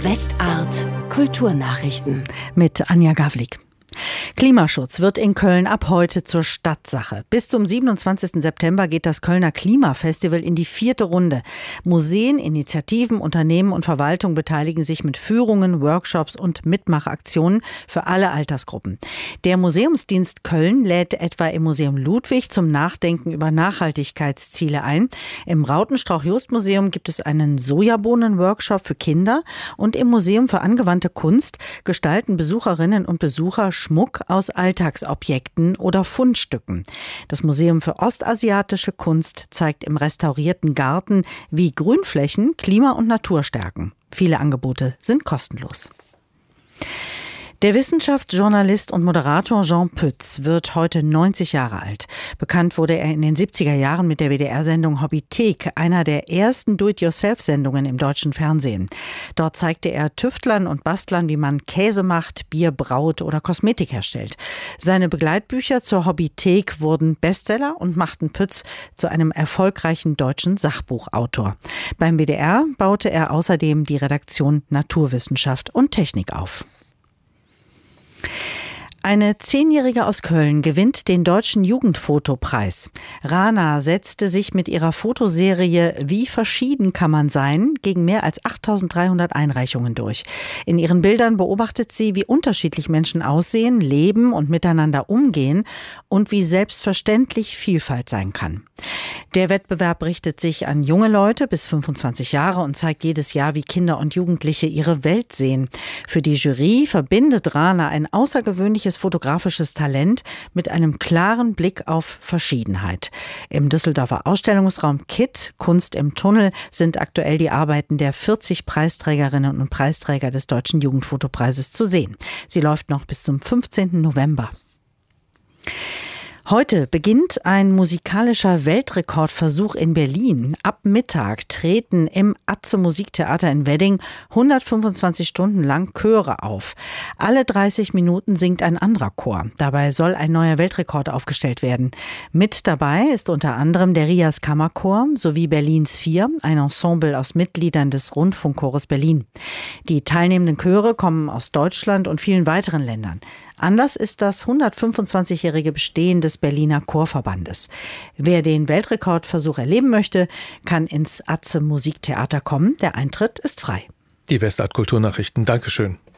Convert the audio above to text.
Westart Kulturnachrichten mit Anja Gawlik. Klimaschutz wird in Köln ab heute zur Stadtsache. Bis zum 27. September geht das Kölner Klimafestival in die 4. Runde. Museen, Initiativen, Unternehmen und Verwaltung beteiligen sich mit Führungen, Workshops und Mitmachaktionen für alle Altersgruppen. Der Museumsdienst Köln lädt etwa im Museum Ludwig zum Nachdenken über Nachhaltigkeitsziele ein. Im Rautenstrauch-Jost-Museum gibt es einen Sojabohnen-Workshop für Kinder und im Museum für angewandte Kunst gestalten Besucherinnen und Besucher Schmuck aus Alltagsobjekten oder Fundstücken. Das Museum für ostasiatische Kunst zeigt im restaurierten Garten, wie Grünflächen Klima und Natur stärken. Viele Angebote sind kostenlos. Der Wissenschaftsjournalist und Moderator Jean Pütz wird heute 90 Jahre alt. Bekannt wurde er in den 70er Jahren mit der WDR-Sendung Hobbythek, einer der ersten Do-it-yourself-Sendungen im deutschen Fernsehen. Dort zeigte er Tüftlern und Bastlern, wie man Käse macht, Bier braut oder Kosmetik herstellt. Seine Begleitbücher zur Hobbythek wurden Bestseller und machten Pütz zu einem erfolgreichen deutschen Sachbuchautor. Beim WDR baute er außerdem die Redaktion Naturwissenschaft und Technik auf. Eine 10-Jährige aus Köln gewinnt den Deutschen Jugendfotopreis. Rana setzte sich mit ihrer Fotoserie Wie verschieden kann man sein gegen mehr als 8.300 Einreichungen durch. In ihren Bildern beobachtet sie, wie unterschiedlich Menschen aussehen, leben und miteinander umgehen und wie selbstverständlich Vielfalt sein kann. Der Wettbewerb richtet sich an junge Leute bis 25 Jahre und zeigt jedes Jahr, wie Kinder und Jugendliche ihre Welt sehen. Für die Jury verbindet Rana ein außergewöhnliches fotografisches Talent mit einem klaren Blick auf Verschiedenheit. Im Düsseldorfer Ausstellungsraum KIT, Kunst im Tunnel, sind aktuell die Arbeiten der 40 Preisträgerinnen und Preisträger des Deutschen Jugendfotopreises zu sehen. Sie läuft noch bis zum 15. November. Heute beginnt ein musikalischer Weltrekordversuch in Berlin. Ab Mittag treten im Atze Musiktheater in Wedding 125 Stunden lang Chöre auf. Alle 30 Minuten singt ein anderer Chor. Dabei soll ein neuer Weltrekord aufgestellt werden. Mit dabei ist unter anderem der Rias Kammerchor sowie Berlins 4, ein Ensemble aus Mitgliedern des Rundfunkchores Berlin. Die teilnehmenden Chöre kommen aus Deutschland und vielen weiteren Ländern. Anders ist das 125-jährige Bestehen des Berliner Chorverbandes. Wer den Weltrekordversuch erleben möchte, kann ins Atze Musiktheater kommen. Der Eintritt ist frei. Die Westart Kulturnachrichten. Dankeschön.